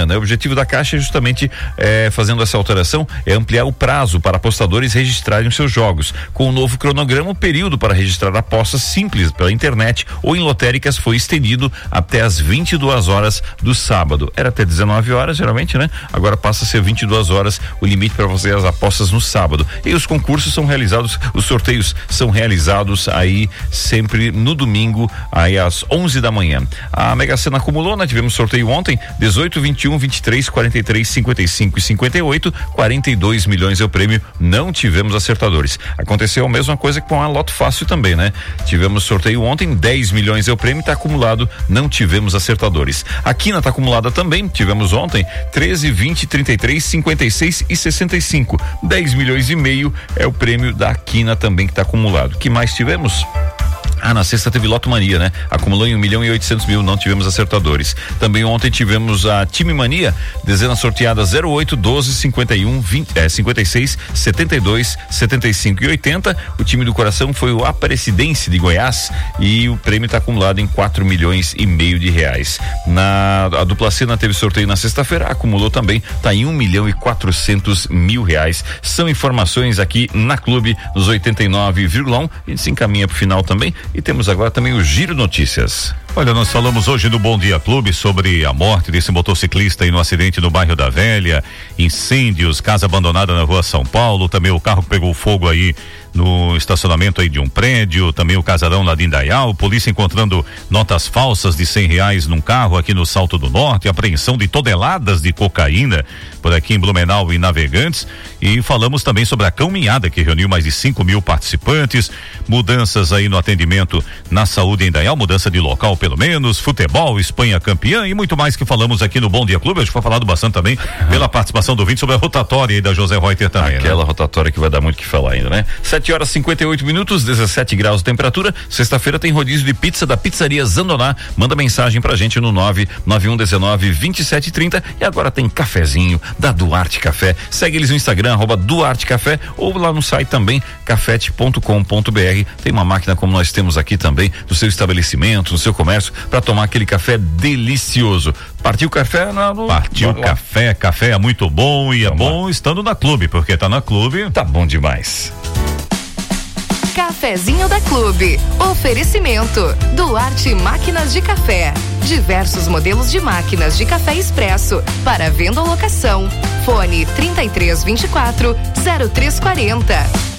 né? O objetivo da Caixa é justamente, fazendo essa alteração, é ampliar o prazo para apostadores registrarem os seus jogos. Com o novo cronograma, o período para registrar apostas simples pela internet ou em lotéricas foi estendido até as 22 horas do sábado. Era até 19 horas, geralmente, né? Agora passa a ser 22 horas o limite para fazer as apostas no sábado. E os concursos são realizados, os sorteios são realizados aí sempre no domingo, aí às 11 da manhã. A Mega Sena acumulou, né? Tivemos sorteio ontem, 18, 21, 23, 43, 55 e 58, 42 milhões é o prêmio, não tivemos acertadores. Aconteceu a mesma coisa com a Loto Fácil também, né? Tivemos sorteio ontem, 10 milhões é o prêmio, tá acumulado, não tivemos acertadores. A Quina tá acumulada também, tivemos ontem 13, 20, 33, 56 e 65. 10 milhões e meio é o prêmio da Quina também que tá acumulado. O que mais tivemos? Na sexta teve Loto Mania, né? Acumulou em 1.800.000, não tivemos acertadores. Também ontem tivemos a Time Mania, dezena sorteada 08, 12, 51, 20, 56, 72, 75 e 80. O time do coração foi o Aparecidense de Goiás e o prêmio está acumulado em 4 milhões e meio de reais. A dupla Sena teve sorteio na sexta-feira, acumulou também, está em 1.400.000 reais. São informações aqui na Clube, nos 89,1. A gente se encaminha pro final também. E temos agora também o Giro Notícias. Olha, nós falamos hoje no Bom Dia Clube sobre a morte desse motociclista aí no acidente no bairro da Velha, incêndios, casa abandonada na rua São Paulo, também o carro que pegou fogo aí no estacionamento aí de um prédio, também o casarão lá de Indaial, polícia encontrando notas falsas de R$100 num carro aqui no Salto do Norte, apreensão de toneladas de cocaína por aqui em Blumenau e Navegantes, e falamos também sobre a caminhada que reuniu mais de 5.000 participantes, mudanças aí no atendimento na saúde em Indaial, mudança de local pelo menos, futebol, Espanha campeã e muito mais que falamos aqui no Bom Dia Clube. Hoje foi falado bastante também pela participação do ouvinte sobre a rotatória aí da José Reuter também. Aquela rotatória que vai dar muito o que falar ainda, né? 7 horas 58 minutos, 17 graus de temperatura. Sexta-feira tem rodízio de pizza da Pizzaria Zandoná. Manda mensagem pra gente no 991192730 e agora tem cafezinho da Duarte Café. Segue eles no Instagram, @Duarte Café, ou lá no site também, cafete.com.br. Tem uma máquina como nós temos aqui também no seu estabelecimento, no seu comércio, para tomar aquele café delicioso. Partiu o café? Partiu o café, café é muito bom e é bom estando na Clube, porque tá na Clube. Tá bom demais. Cafezinho da Clube. Oferecimento Duarte Máquinas de Café. Diversos modelos de máquinas de café expresso para venda ou locação. Fone 3324 0340.